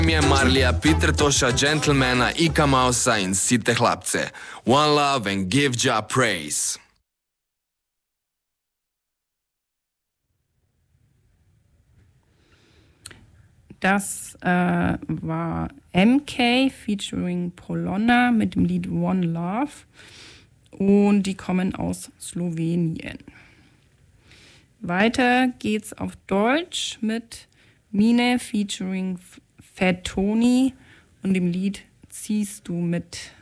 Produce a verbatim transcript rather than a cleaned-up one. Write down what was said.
Mi je Marlija Petrtoša, gentlemana Ika Mausa in Site Hlapce. One love and give Jah praise. Das äh, war M K featuring Polona mit dem Lied One Love und die kommen aus Slowenien. Weiter geht's auf Deutsch mit Mine featuring Fat Tony und dem Lied Ziehst du mit.